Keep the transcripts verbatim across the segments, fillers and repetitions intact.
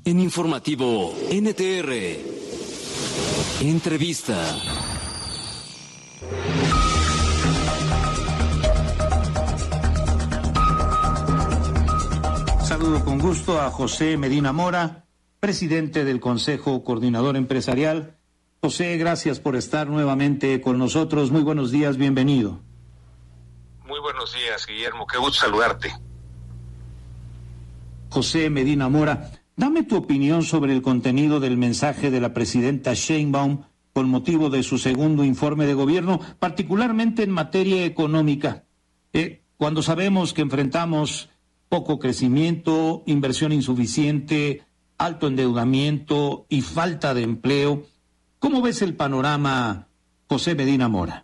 En Informativo N T R, entrevista. Saludo con gusto a José Medina Mora, presidente del Consejo Coordinador Empresarial. José, gracias por estar nuevamente con nosotros. Muy buenos días, bienvenido. Muy buenos días, Guillermo, qué gusto saludarte. José Medina Mora, dame tu opinión sobre el contenido del mensaje de la presidenta Sheinbaum con motivo de su segundo informe de gobierno, particularmente en materia económica. Eh, cuando sabemos que enfrentamos poco crecimiento, inversión insuficiente, alto endeudamiento y falta de empleo, ¿cómo ves el panorama, José Medina Mora?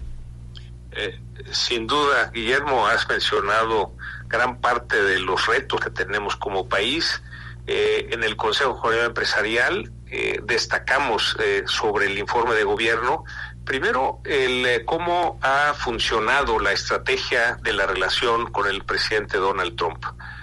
Eh, sin duda, Guillermo, has mencionado gran parte de los retos que tenemos como país. Eh, en el Consejo Coordinador Empresarial eh, destacamos eh, sobre el informe de gobierno, primero, el eh, cómo ha funcionado la estrategia de la relación con el presidente Donald Trump.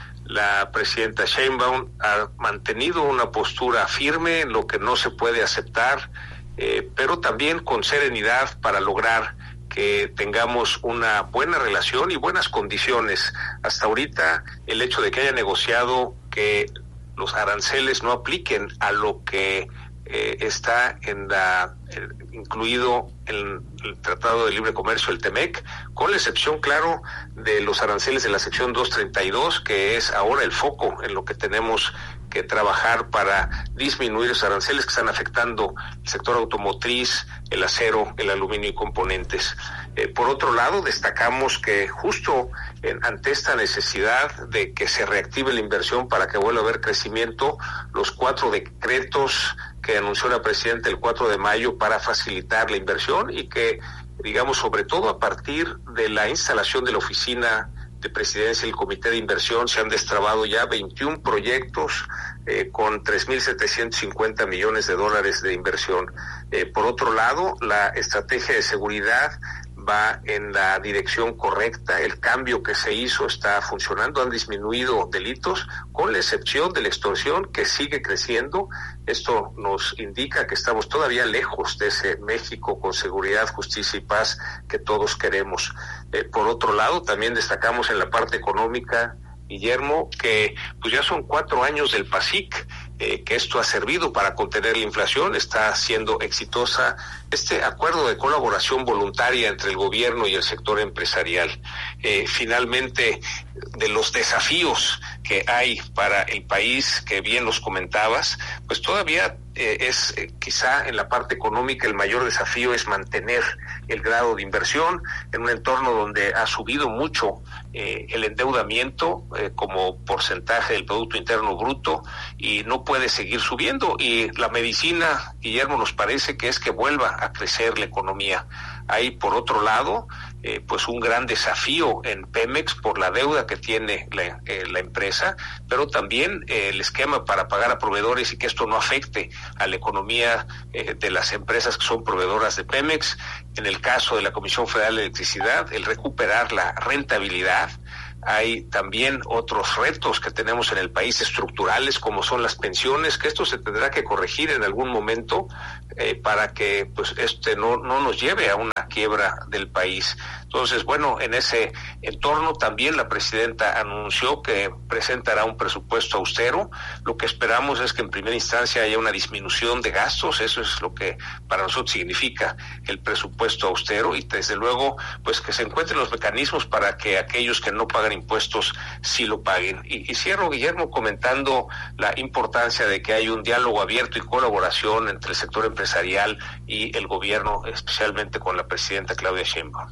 La presidenta Sheinbaum ha mantenido una postura firme en lo que no se puede aceptar, eh, pero también con serenidad para lograr que tengamos una buena relación y buenas condiciones. Hasta ahorita, el hecho de que haya negociado que los aranceles no apliquen a lo que eh, está en la eh, incluido en el Tratado de Libre Comercio, el T M E C, con la excepción, claro, de los aranceles de la sección doscientos treinta y dos, que es ahora el foco en lo que tenemos que trabajar para disminuir los aranceles que están afectando el sector automotriz, el acero, el aluminio y componentes. Eh, por otro lado, destacamos que justo en, ante esta necesidad de que se reactive la inversión para que vuelva a haber crecimiento, los cuatro decretos que anunció la presidenta el cuatro de mayo para facilitar la inversión y que, digamos, sobre todo a partir de la instalación de la oficina de presidencia y el comité de inversión, se han destrabado ya veintiún proyectos eh, con tres mil setecientos cincuenta millones de dólares de inversión. Eh, por otro lado, la estrategia de seguridad va en la dirección correcta, el cambio que se hizo está funcionando, han disminuido delitos, con la excepción de la extorsión que sigue creciendo. Esto nos indica que estamos todavía lejos de ese México con seguridad, justicia y paz que todos queremos. Eh, por otro lado, también destacamos en la parte económica, Guillermo, que pues ya son cuatro años del PASIC, eh, que esto ha servido para contener la inflación, está siendo exitosa este acuerdo de colaboración voluntaria entre el gobierno y el sector empresarial. Eh, finalmente, de los desafíos que hay para el país, que bien los comentabas, pues todavía eh, es eh, quizá en la parte económica el mayor desafío es mantener el grado de inversión en un entorno donde ha subido mucho eh, el endeudamiento eh, como porcentaje del Producto Interno Bruto y no puede seguir subiendo. Y la medicina, Guillermo, nos parece que es que vuelva a crecer la economía. Hay, por otro lado, eh, pues un gran desafío en Pemex por la deuda que tiene la, eh, la empresa, pero también eh, el esquema para pagar a proveedores y que esto no afecte a la economía eh, de las empresas que son proveedoras de Pemex. En el caso de la Comisión Federal de Electricidad, el recuperar la rentabilidad. Hay también otros retos que tenemos en el país estructurales, como son las pensiones, que esto se tendrá que corregir en algún momento eh, para que pues este no, no nos lleve a una quiebra del país. Entonces, bueno, en ese entorno también la presidenta anunció que presentará un presupuesto austero. Lo que esperamos es que en primera instancia haya una disminución de gastos, eso es lo que para nosotros significa el presupuesto austero, y desde luego pues que se encuentren los mecanismos para que aquellos que no pagan impuestos sí lo paguen. Y, y cierro, Guillermo, comentando la importancia de que hay un diálogo abierto y colaboración entre el sector empresarial y el gobierno, especialmente con la presidenta Claudia Sheinbaum.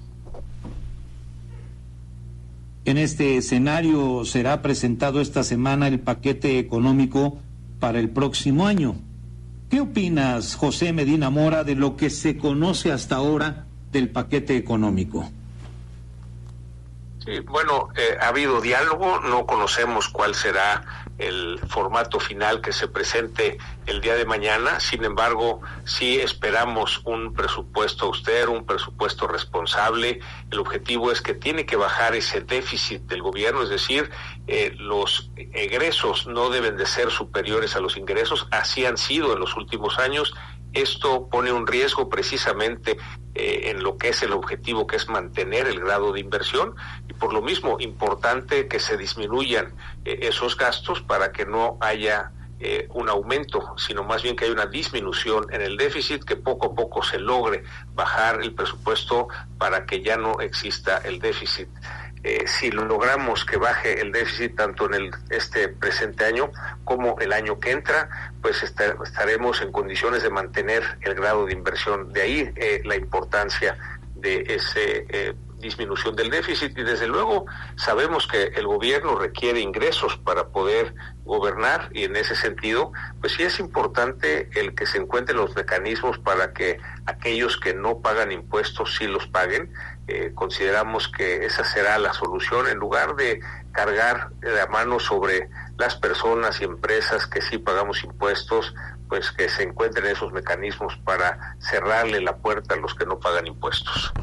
En este escenario será presentado esta semana el paquete económico para el próximo año. ¿Qué opinas, José Medina Mora, de lo que se conoce hasta ahora del paquete económico? Sí, bueno, eh, ha habido diálogo, no conocemos cuál será el formato final que se presente el día de mañana. Sin embargo, sí esperamos un presupuesto austero, un presupuesto responsable. El objetivo es que tiene que bajar ese déficit del gobierno, es decir, eh, los egresos no deben de ser superiores a los ingresos, así han sido en los últimos años. Esto pone un riesgo precisamente eh, en lo que es el objetivo, que es mantener el grado de inversión, y por lo mismo importante que se disminuyan eh, esos gastos para que no haya eh, un aumento, sino más bien que haya una disminución en el déficit, que poco a poco se logre bajar el presupuesto para que ya no exista el déficit. Eh, si logramos que baje el déficit tanto en el este presente año como el año que entra, pues estar, estaremos en condiciones de mantener el grado de inversión. De ahí eh, la importancia de esa eh, disminución del déficit, y desde luego sabemos que el gobierno requiere ingresos para poder gobernar, y en ese sentido pues sí es importante el que se encuentren los mecanismos para que aquellos que no pagan impuestos sí los paguen. Eh, consideramos que esa será la solución, en lugar de cargar la mano sobre las personas y empresas que sí pagamos impuestos, pues que se encuentren esos mecanismos para cerrarle la puerta a los que no pagan impuestos.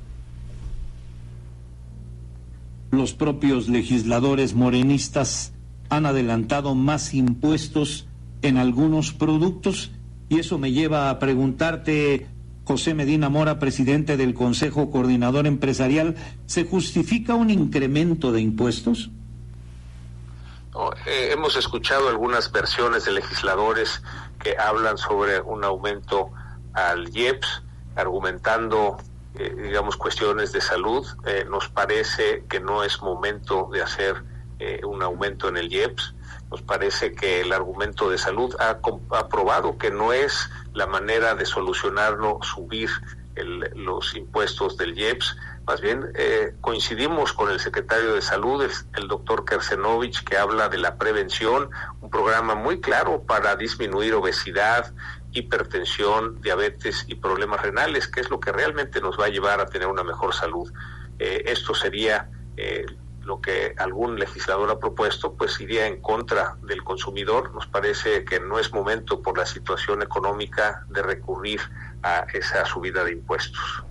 Los propios legisladores morenistas han adelantado más impuestos en algunos productos, y eso me lleva a preguntarte, José Medina Mora, presidente del Consejo Coordinador Empresarial, ¿se justifica un incremento de impuestos? No, eh, hemos escuchado algunas versiones de legisladores que hablan sobre un aumento al I E P S, argumentando, eh, digamos, cuestiones de salud. Eh, nos parece que no es momento de hacer eh, un aumento en el I E P S. Nos parece que el argumento de salud ha, ha probado que no es la manera de solucionarlo subir el, los impuestos del I E P S. Más bien eh, coincidimos con el secretario de Salud, el, el doctor Kersenovich, que habla de la prevención, un programa muy claro para disminuir obesidad, hipertensión, diabetes y problemas renales, que es lo que realmente nos va a llevar a tener una mejor salud. Eh, esto sería eh, lo que algún legislador ha propuesto, pues iría en contra del consumidor. Nos parece que no es momento, por la situación económica, de recurrir a esa subida de impuestos.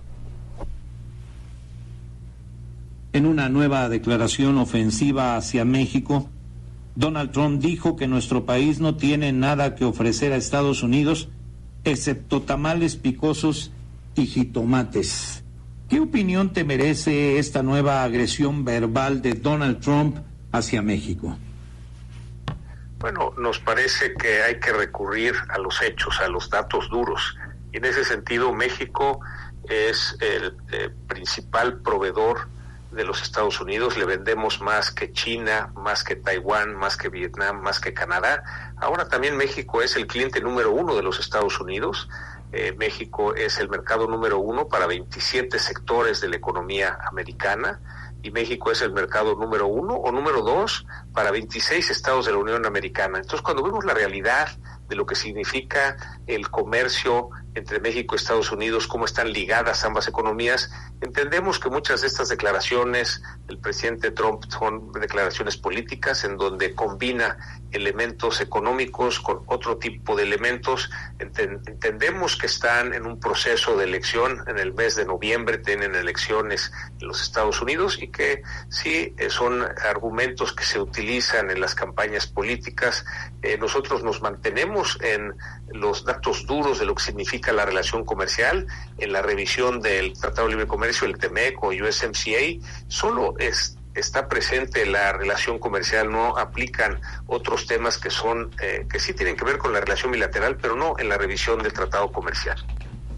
En una nueva declaración ofensiva hacia México, Donald Trump dijo que nuestro país no tiene nada que ofrecer a Estados Unidos excepto tamales picosos y jitomates. ¿Qué opinión te merece esta nueva agresión verbal de Donald Trump hacia México? Bueno, nos parece que hay que recurrir a los hechos, a los datos duros. Y en ese sentido, México es el eh, principal proveedor de los Estados Unidos. Le vendemos más que China, más que Taiwán, más que Vietnam, más que Canadá. Ahora también México es el cliente número uno de los Estados Unidos. Eh, México es el mercado número uno para veintisiete sectores de la economía americana, y México es el mercado número uno o número dos para veintiséis estados de la Unión Americana. Entonces, cuando vemos la realidad de lo que significa el comercio entre México y Estados Unidos, cómo están ligadas ambas economías, entendemos que muchas de estas declaraciones del presidente Trump son declaraciones políticas en donde combina elementos económicos con otro tipo de elementos. Entendemos que están en un proceso de elección. En el mes de noviembre tienen elecciones en los Estados Unidos, y que sí son argumentos que se utilizan en las campañas políticas. Eh, nosotros nos mantenemos en los datos duros de lo que significa la relación comercial, en la revisión del Tratado de Libre Comercio, el T M E C o U S M C A. Solo es está presente la relación comercial, no aplican otros temas que son eh, que sí tienen que ver con la relación bilateral, pero no en la revisión del tratado comercial.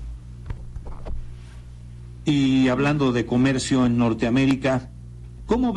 Y hablando de comercio en Norteamérica, ¿cómo